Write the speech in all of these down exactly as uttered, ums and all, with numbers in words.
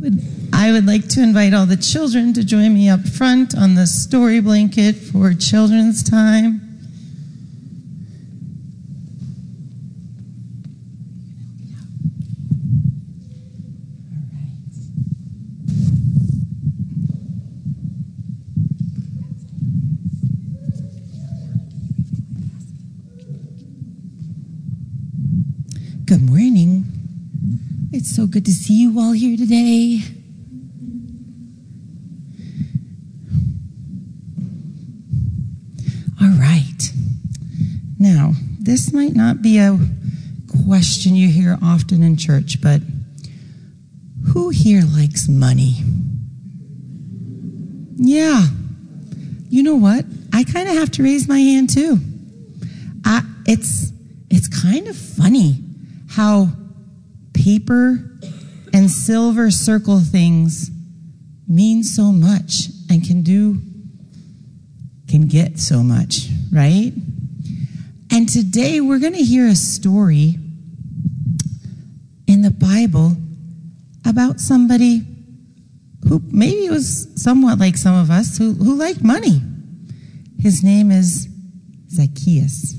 I would like to invite all the children to join me up front on the story blanket for children's time. Good morning. It's so good to see you all here today. All right. Now, this might not be a question you hear often in church, but who here likes money? Yeah. You know what? I kind of have to raise my hand too. I, it's it's kind of funny how paper and silver circle things mean so much and can do, can get so much, right? And today we're going to hear a story in the Bible about somebody who maybe was somewhat like some of us who, who liked money. His name is Zacchaeus.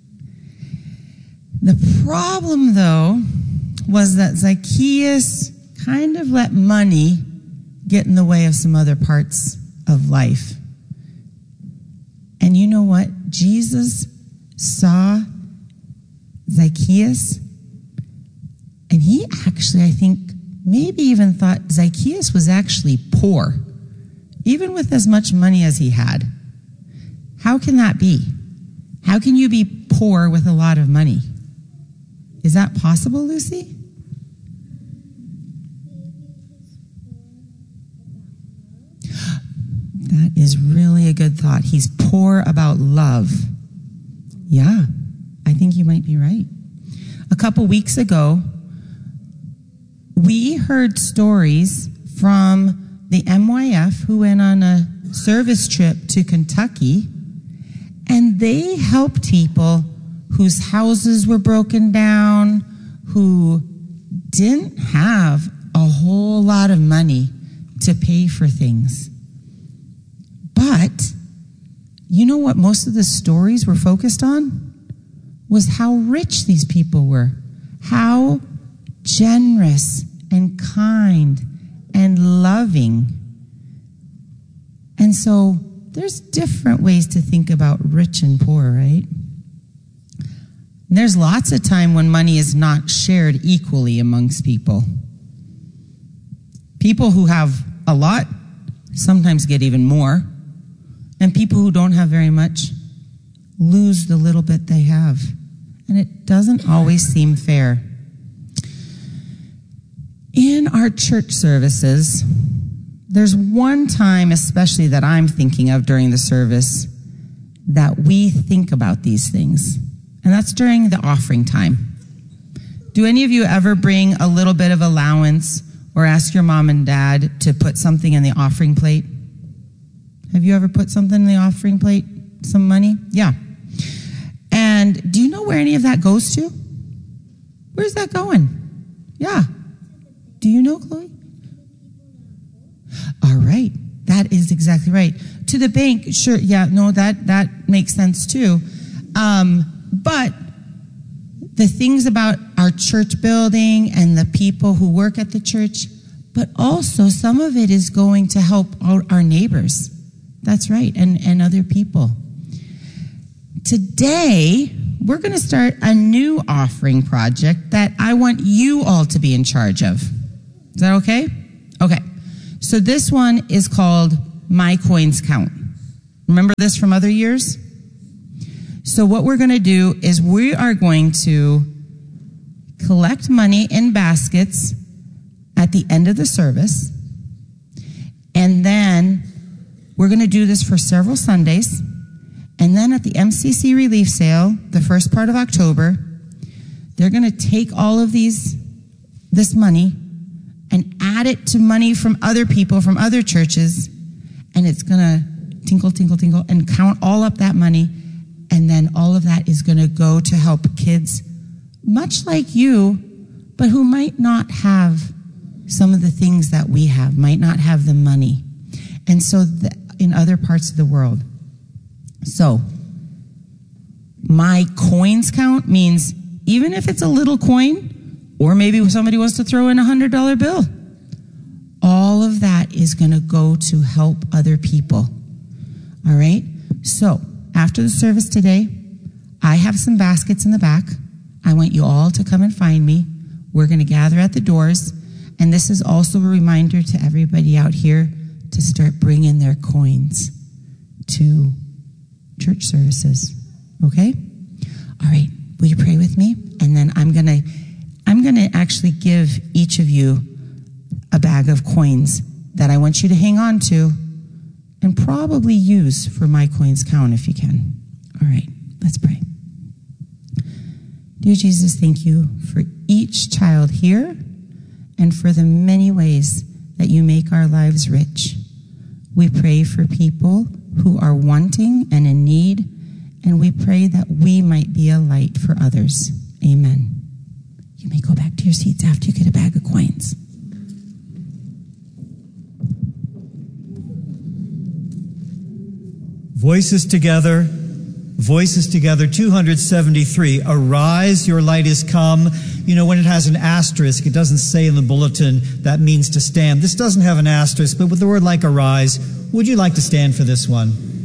The problem, though, was that Zacchaeus kind of let money get in the way of some other parts of life. And you know what? Jesus saw Zacchaeus, and he actually, I think, maybe even thought Zacchaeus was actually poor, even with as much money as he had. How can that be? How can you be poor with a lot of money? Is that possible, Lucy? That is really a good thought. He's poor about love. Yeah, I think you might be right. A couple weeks ago, we heard stories from the M Y F who went on a service trip to Kentucky, and they helped people whose houses were broken down, who didn't have a whole lot of money to pay for things. But you know what most of the stories were focused on? Was how rich these people were, how generous and kind and loving. And so there's different ways to think about rich and poor, right? And there's lots of time when money is not shared equally amongst people. People who have a lot sometimes get even more, and people who don't have very much lose the little bit they have. And it doesn't always seem fair. In our church services, there's one time especially that I'm thinking of during the service that we think about these things. And that's during the offering time. Do any of you ever bring a little bit of allowance or ask your mom and dad to put something in the offering plate? Have you ever put something in the offering plate? Some money? Yeah. And do you know where any of that goes to? Where's that going? Yeah. Do you know, Chloe? All right. That is exactly right. To the bank, sure. Yeah, no, that, that makes sense too. Um, But the things about our church building and the people who work at the church, but also some of it is going to help our, our neighbors. That's right, and, and other people. Today, we're going to start a new offering project that I want you all to be in charge of. Is that okay? Okay. So this one is called My Coins Count. Remember this from other years? So what we're going to do is we are going to collect money in baskets at the end of the service. And then we're going to do this for several Sundays. And then at the M C C relief sale, the first part of October, they're going to take all of these, this money and add it to money from other people, from other churches. And it's going to tinkle, tinkle, tinkle and count all up that money. And then all of that is going to go to help kids much like you, but who might not have some of the things that we have, might not have the money. And so the, in other parts of the world. So my coins count means even if it's a little coin, or maybe somebody wants to throw in a one hundred dollar bill, all of that is going to go to help other people. All right? So after the service today, I have some baskets in the back. I want you all to come and find me. We're going to gather at the doors. And this is also a reminder to everybody out here to start bringing their coins to church services. Okay? All right. Will you pray with me? And then I'm going to I'm going to actually give each of you a bag of coins that I want you to hang on to and probably use for My Coins Count if you can. All right. Let's pray. Dear Jesus, thank you for each child here and for the many ways that you make our lives rich. We pray for people who are wanting and in need, and we pray that we might be a light for others. Amen. You may go back to your seats after you get a bag of coins. Voices together, voices together, two hundred seventy-three. Arise, your light is come. You know, when it has an asterisk, it doesn't say in the bulletin that means to stand. This doesn't have an asterisk, but with the word like arise, would you like to stand for this one?